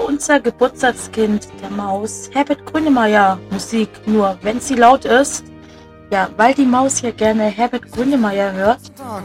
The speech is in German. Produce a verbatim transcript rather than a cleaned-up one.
unser Geburtstagskind, der Maus, Herbert Grönemeyer Musik. Nur wenn sie laut ist, ja, weil die Maus ja gerne Herbert Grönemeyer hört,